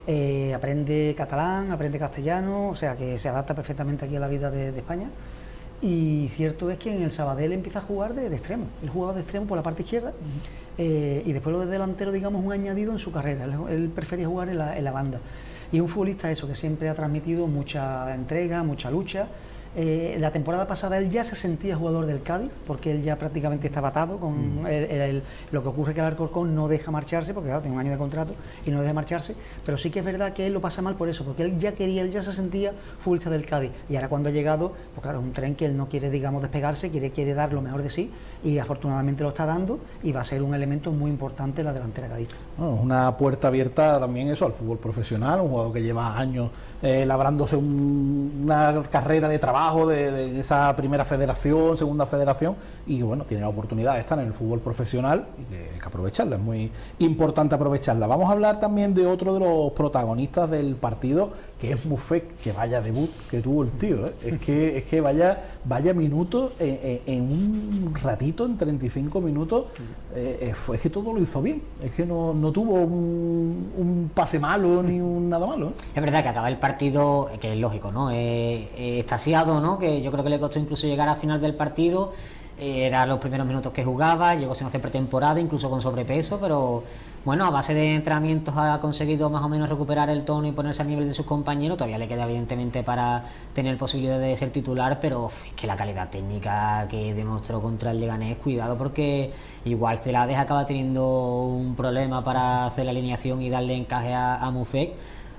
Aprende catalán, aprende castellano, o sea que se adapta perfectamente aquí a la vida de España. Y cierto es que en el Sabadell empieza a jugar de extremo. Él jugaba de extremo por la parte izquierda y después lo de delantero, digamos, un añadido en su carrera. Él prefería jugar en la banda. Y un futbolista eso que siempre ha transmitido mucha entrega, mucha lucha. La temporada pasada él ya se sentía jugador del Cádiz, porque él ya prácticamente estaba atado con lo que ocurre que el Alcorcón no deja marcharse, porque claro, tiene un año de contrato y no deja marcharse, pero sí que es verdad que él lo pasa mal por eso, porque él ya se sentía futbolista del Cádiz, y ahora cuando ha llegado, pues claro, es un tren que él no quiere, digamos, despegarse, quiere dar lo mejor de sí, y afortunadamente lo está dando, y va a ser un elemento muy importante en la delantera cadista. Bueno, una puerta abierta también eso al fútbol profesional, un jugador que lleva años labrándose una carrera de trabajo de esa primera federación, segunda federación, y bueno, tiene la oportunidad de estar en el fútbol profesional y que hay que aprovecharla, es muy importante aprovecharla. Vamos a hablar también de otro de los protagonistas del partido, que es Moufek, que vaya debut que tuvo el tío, es que vaya minutos en un ratito, en 35 minutos, es que todo lo hizo bien, es que no tuvo un pase malo ni un nada malo, ¿eh? Es verdad que acaba el partido, que es lógico, ¿no? Extasiado, ¿no? Que yo creo que le costó incluso llegar al final del partido. Eran los primeros minutos que jugaba, llegó sin hacer pretemporada, incluso con sobrepeso, pero bueno, a base de entrenamientos ha conseguido más o menos recuperar el tono y ponerse al nivel de sus compañeros. Todavía le queda evidentemente para tener posibilidad de ser titular, pero es que la calidad técnica que demostró contra el Leganés, cuidado, porque igual Celades acaba teniendo un problema para hacer la alineación y darle encaje a Moufek,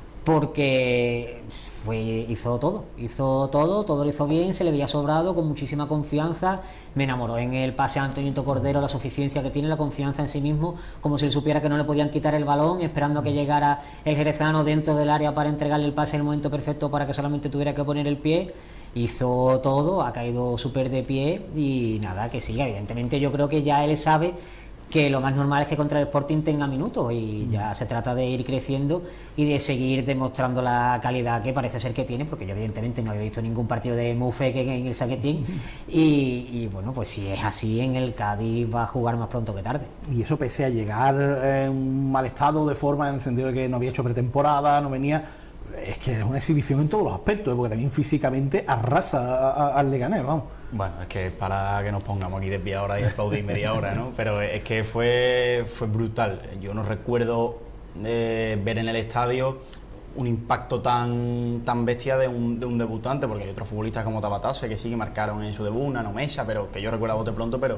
porque hizo todo lo hizo bien, se le veía sobrado, con muchísima confianza. Me enamoró en el pase a Antonio Cordero, la suficiencia que tiene, la confianza en sí mismo, como si él supiera que no le podían quitar el balón, esperando a que llegara el jerezano dentro del área para entregarle el pase en el momento perfecto para que solamente tuviera que poner el pie. Hizo todo, ha caído súper de pie y nada, que siga. Evidentemente yo creo que ya él sabe que lo más normal es que contra el Sporting tenga minutos, y ya se trata de ir creciendo y de seguir demostrando la calidad que parece ser que tiene, porque yo evidentemente no había visto ningún partido de Moufek en el Saguetín y bueno, pues si es así, en el Cádiz va a jugar más pronto que tarde. Y eso pese a llegar en un mal estado de forma, en el sentido de que no había hecho pretemporada, no venía. Es que es una exhibición en todos los aspectos, porque también físicamente arrasa al Leganés, vamos. Bueno, es que para que nos pongamos aquí desviar ahora y aplaudir media hora, ¿no? Pero es que fue brutal. Yo no recuerdo ver en el estadio un impacto tan bestia de un debutante, porque hay otros futbolistas como Tabatase que sí que marcaron en su debut, una Nomesa, pero que yo recuerdo a bote pronto, pero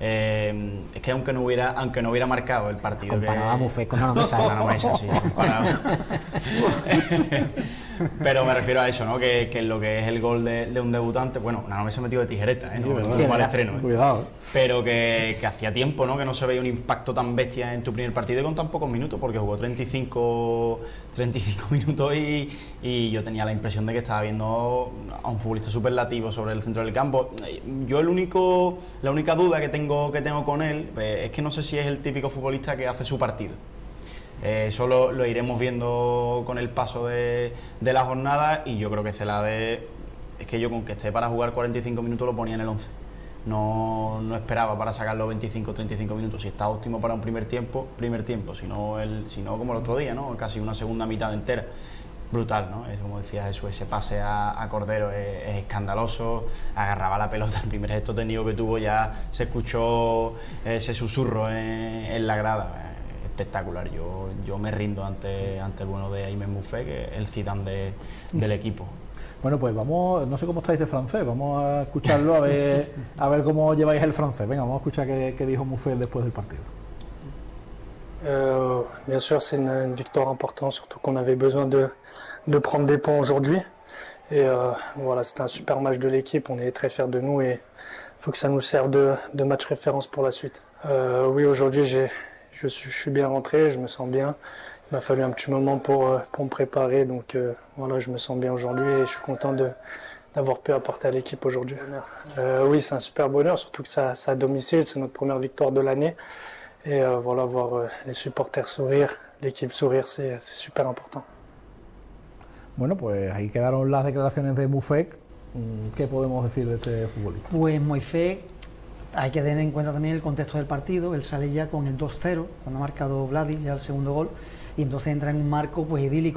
es que aunque no hubiera marcado el partido, comparado a Moufek con una Nomesa, sí, pero me refiero a eso, ¿no? Que lo que es el gol de un debutante, bueno, una Nomesa metido de tijereta, ¿eh? No, sí, mal estreno, ¿eh? Cuidado. Pero que hacía tiempo, ¿no? Que no se veía un impacto tan bestia en tu primer partido y con tan pocos minutos, porque jugó 35 minutos y yo tenía la impresión de que estaba viendo a un futbolista superlativo sobre el centro del campo. Yo la única duda que tengo con él es que no sé si es el típico futbolista que hace su partido. Eso lo iremos viendo con el paso de la jornada, y yo creo que Celades, es que yo con que esté para jugar 45 minutos lo ponía en el 11. No esperaba para sacarlo 25-35 minutos. Si está óptimo para un primer tiempo, si no como el otro día, ¿no? Casi una segunda mitad entera. Brutal, ¿no? Es como decía Jesús, ese pase a Cordero es escandaloso, agarraba la pelota, el primer gesto técnico que tuvo ya se escuchó ese susurro en la grada. Espectacular, yo me rindo ante el bueno de Aymen Moufek, que es el Zidane del equipo. Bueno, pues vamos, no sé cómo estáis de francés, vamos a escucharlo a ver cómo lleváis el francés. Venga, vamos a escuchar qué dijo Moufek después del partido. Bien sûr, c'est une victoire importante, surtout qu'on avait besoin de prendre des points aujourd'hui. Et voilà, c'était un super match de l'équipe, on est très fiers de nous et il faut que ça nous serve de match référence pour la suite. Oui, aujourd'hui, je suis bien rentré, je me sens bien. Il m'a fallu un petit moment pour me préparer, donc voilà, je me sens bien aujourd'hui et je suis content d'avoir pu apporter à l'équipe aujourd'hui. Oui, c'est un super bonheur, surtout que ça à domicile, c'est notre première victoire de l'année. Et voilà, voir les supporters sourire, l'équipe sourire, c'est super important. Bueno, pues ahí quedaron las declaraciones de Moufek. ¿Qué podemos decir de este futbolista? Pues Moufek, hay que tener en cuenta también el contexto del partido. Él sale ya con el 2-0, cuando ha marcado Vladi ya el segundo gol, y entonces entra en un marco pues idílico